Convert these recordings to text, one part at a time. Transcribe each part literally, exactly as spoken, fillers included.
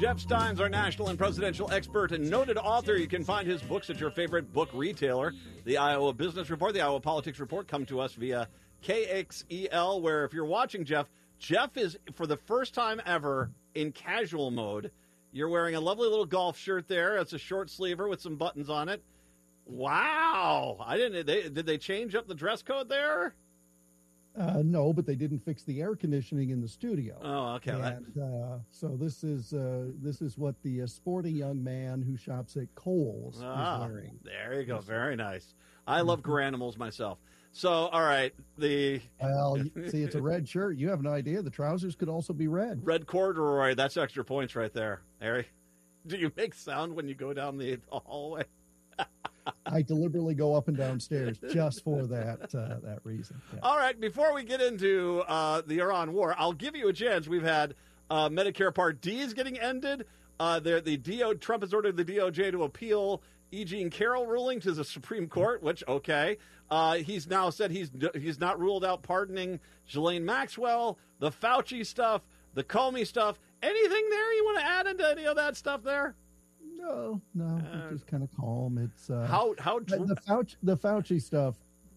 Jeff Steins, our national and presidential expert and noted author. You can find his books at your favorite book retailer. The Iowa Business Report, the Iowa Politics Report come to us via K X E L, where if you're watching Jeff, Jeff is, for the first time ever, in casual mode. You're wearing a lovely little golf shirt there. It's a short sleever with some buttons on it. Wow. I didn't, they, did they change up the dress code there? Uh, no, but they didn't fix the air conditioning in the studio. Oh, okay. And, uh, so this is uh, this is what the uh, sporty young man who shops at Kohl's ah, is wearing. There you go. Very nice. I love Garanimals myself. So, all right, the well, see, it's a red shirt. You have no idea. The trousers could also be red. Red corduroy. That's extra points right there, Harry. Do you make sound when you go down the hallway? I deliberately go up and down stairs just for that uh, that reason. Yeah. All right, before we get into uh, the Iran war, I'll give you a chance. We've had uh, Medicare Part D is getting ended. Uh, the the D O Trump has ordered the D O J to appeal E. Jean Carroll ruling to the Supreme Court, which, okay. Uh, he's now said he's he's not ruled out pardoning Ghislaine Maxwell, the Fauci stuff, the Comey stuff. Anything there you want to add into any of that stuff there? No, no, Uh, it's just kind of calm. It's uh, How how the, the Fauci the Fauci stuff.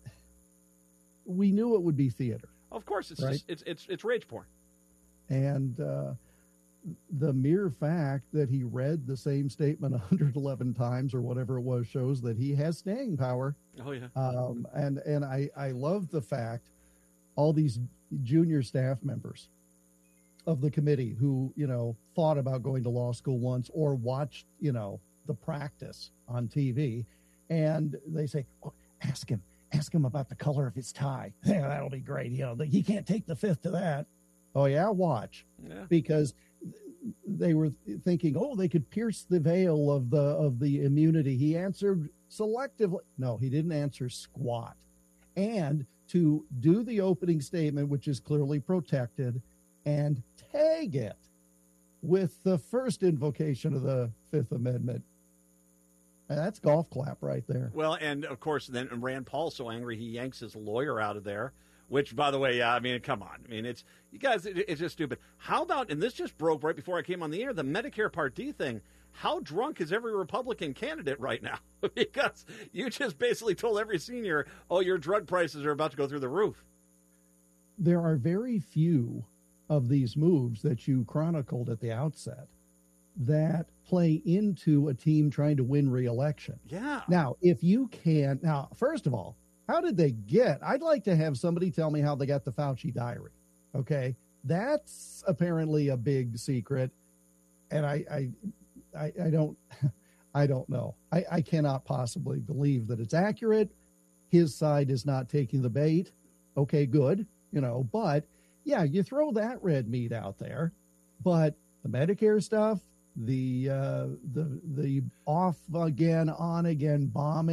We knew it would be theater, Of course, it's right? just, it's it's it's rage porn. and uh, the mere fact that he read the same statement one hundred eleven times or whatever it was shows that he has staying power. Oh yeah. Um, and and I I love the fact all these junior staff members of the committee who, you know, thought about going to law school once or watched, you know, the practice on T V. And they say, oh, ask him, ask him about the color of his tie. Yeah, that'll be great. You know, he can't take the fifth to that. Oh, yeah, watch. Yeah. Because they were thinking, oh, they could pierce the veil of the of the immunity. He answered selectively. No, he didn't answer squat. And to do the opening statement, which is clearly protected, and tag it with the first invocation of the Fifth Amendment. And that's golf clap right there. Well, and of course, then Rand Paul's so angry he yanks his lawyer out of there. Which, by the way, yeah, I mean, come on. I mean, it's you guys. It, it's just stupid. How about? And this just broke right before I came on the air. The Medicare Part D thing. How drunk is every Republican candidate right now? Because you just basically told every senior, "Oh, your drug prices are about to go through the roof." There are very few of these moves that you chronicled at the outset that play into a team trying to win re-election. Yeah. Now, if you can, now, first of all, how did they get? I'd like to have somebody tell me how they got the Fauci diary. Okay, that's apparently a big secret, and I, I, I, I don't, I don't know. I, I cannot possibly believe that it's accurate. His side is not taking the bait. Okay, good, you know, but yeah, you throw that red meat out there, but the Medicare stuff, the uh, the the off again, on again bombing.